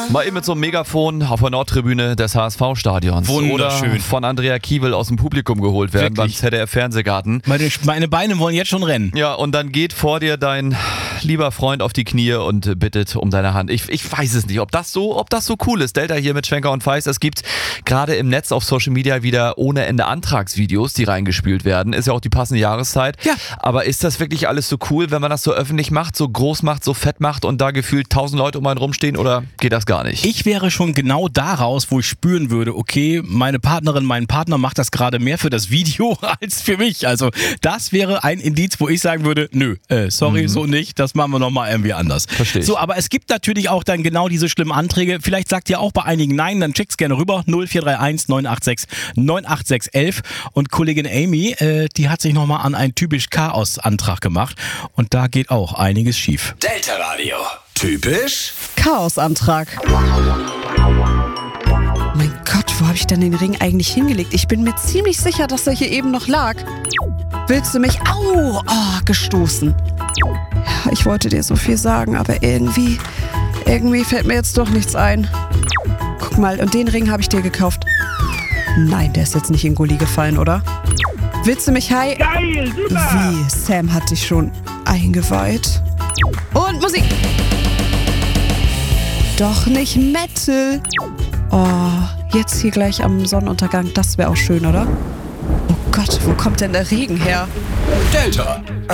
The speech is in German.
Mal eben mit so einem Megafon auf der Nordtribüne des HSV-Stadions. Wunderschön. Oder von Andrea Kiewel aus dem Publikum geholt werden Wirklich? beim ZDF-Fernsehgarten. Meine Beine wollen jetzt schon rennen. Ja, und dann geht vor dir dein lieber Freund auf die Knie und bittet um deine Hand. Ich weiß es nicht, ob das so cool ist. Delta hier mit Schwenker und Feist. Es gibt gerade im Netz auf Social Media wieder ohne Ende Antragsvideos, die reingespült werden. Ist ja auch die passende Jahreszeit. Ja. Aber ist das wirklich alles so cool, wenn man das so öffentlich macht, so groß macht, so fett macht und da gefühlt 1000 Leute um einen rumstehen, oder geht das gar nicht? Ich wäre schon genau daraus, wo ich spüren würde, okay, meine Partnerin, mein Partner macht das gerade mehr für das Video als für mich. Also das wäre ein Indiz, wo ich sagen würde, nö, sorry, so nicht, das machen wir nochmal irgendwie anders. Verstehe ich. So, aber es gibt natürlich auch dann genau diese schlimmen Anträge. Vielleicht sagt ihr auch bei einigen nein, dann schickt's gerne rüber. 0431 986 98611. Und Kollegin Amy, die hat sich nochmal an einen typisch Chaos-Antrag gemacht. Und da geht auch einiges schief. Delta Radio. Typisch Chaosantrag. Mein Gott, wo habe ich denn den Ring eigentlich hingelegt? Ich bin mir ziemlich sicher, dass er hier eben noch lag. Willst du mich gestoßen? Ja, ich wollte dir so viel sagen, aber irgendwie fällt mir jetzt doch nichts ein. Guck mal, und den Ring habe ich dir gekauft. Nein, der ist jetzt nicht in Gully gefallen, oder? Willst du mich Geil, super! Wie? Sam hat dich schon eingeweiht. Und Musik! Doch nicht Metal. Oh, jetzt hier gleich am Sonnenuntergang, das wäre auch schön, oder? Oh Gott, wo kommt denn der Regen her? Delta.